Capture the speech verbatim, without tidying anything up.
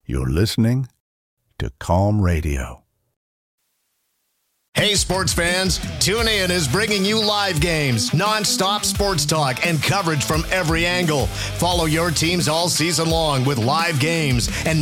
You're listening to Calm Radio. Hey, sports fans, Tune In is bringing you live games, non-stop sports talk, and coverage from every angle. Follow your teams all season long with live games and